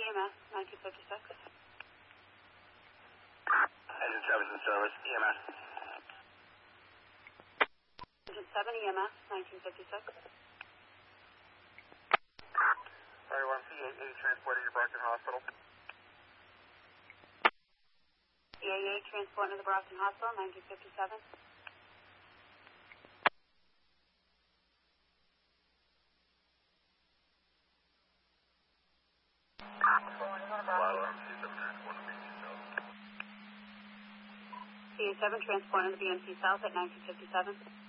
EMS, 1956. Engine 7's in service, EMS. Engine 7 EMS, 1956. Fire 1, CAA transported to Brockton Hospital. CAA transporting to the Brockton Hospital, 1957. CA7 transporting to BMC South at 1957.